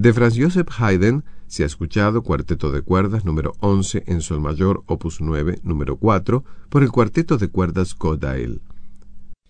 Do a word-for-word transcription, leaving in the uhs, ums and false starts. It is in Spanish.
De Franz Joseph Haydn se ha escuchado Cuarteto de cuerdas número once en sol mayor, opus nueve, número cuatro, por el Cuarteto de cuerdas Kodail.